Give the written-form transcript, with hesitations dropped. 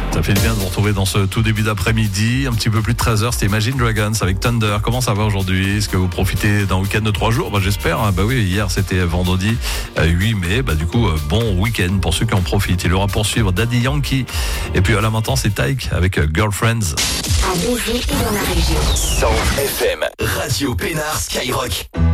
Ça fait du bien de vous retrouver dans ce tout début d'après-midi, un petit peu plus de 13h, c'était Imagine Dragons avec Thunder. Comment ça va aujourd'hui? Est-ce que vous profitez d'un week-end de 3 jours? J'espère. Oui, hier c'était vendredi 8 mai. Du coup, bon week-end pour ceux qui en profitent. Il y aura pour suivre Daddy Yankee. Et puis à la maintenant, c'est Tyke avec Girlfriends. À Beauvais et dans la région. 100 FM, Radio Pénard Skyrock.